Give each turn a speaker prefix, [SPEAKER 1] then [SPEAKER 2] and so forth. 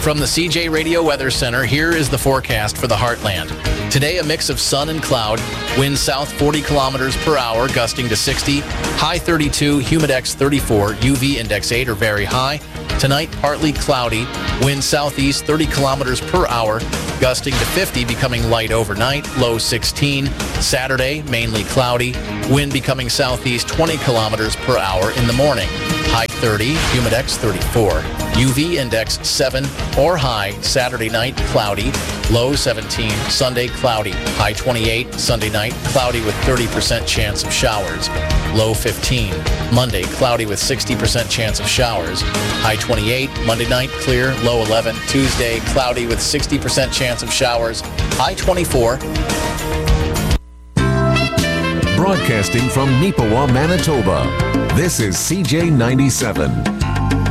[SPEAKER 1] From the CJ Radio Weather Center, here is the forecast for the Heartland. Today, a mix of sun and cloud. Wind south 40 kilometers per hour, gusting to 60. High 32, humidex 34, UV index 8 or very high. Tonight, partly cloudy. Wind southeast 30 kilometers per hour, gusting to 50, becoming light overnight. Low 16. Saturday, mainly cloudy. Wind becoming southeast 20 kilometers per hour in the morning. High 30, humidex 34. UV index 7 or high. Saturday night, cloudy. Low 17. Sunday, cloudy. High 28. Sunday night, cloudy with 30% chance of showers. Low 15. Monday, cloudy with 60% chance of showers. High 28. Monday night, clear. Low 11. Tuesday, cloudy with 60% chance of showers. High 24.
[SPEAKER 2] Broadcasting from Neepawa, Manitoba, this is CJ 97.